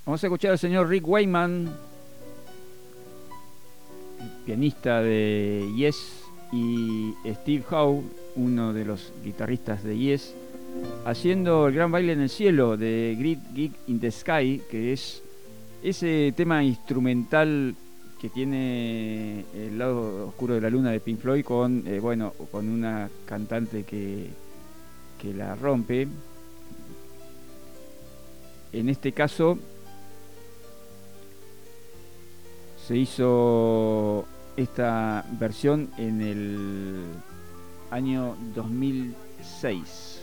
Vamos a escuchar al señor Rick Wakeman, pianista de Yes, y Steve Howe, uno de los guitarristas de Yes, haciendo el gran baile en el cielo de Great Gig in the Sky, que es ese tema instrumental que tiene el lado oscuro de la luna de Pink Floyd con, bueno, con una cantante que la rompe. En este caso se hizo esta versión en el año 2006.